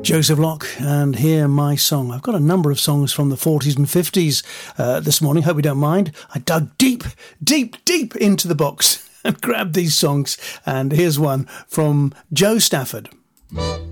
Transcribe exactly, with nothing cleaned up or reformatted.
Joseph Locke, and Hear My Song. I've got a number of songs from the forties and fifties uh, this morning. Hope you don't mind. I dug deep, deep, deep into the box and grabbed these songs. And here's one from Joe Stafford.